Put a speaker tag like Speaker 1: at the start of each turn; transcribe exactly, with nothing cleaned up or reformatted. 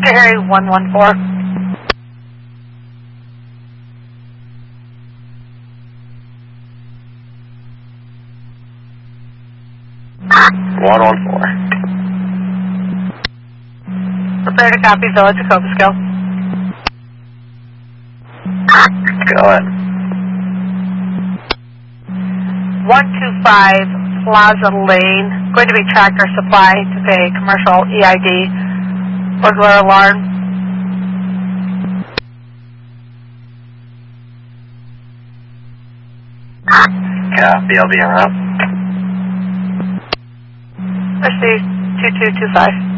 Speaker 1: Victor Harry one one four.
Speaker 2: one one four.
Speaker 1: Prepare to copy Village of Cobleskill.
Speaker 2: Go ahead.
Speaker 1: one two five Plaza Lane. Going to be Tractor Supply to pay commercial E I D. Burglar alarm.
Speaker 2: Copy, I'll be en route.
Speaker 1: Proceed two two two five.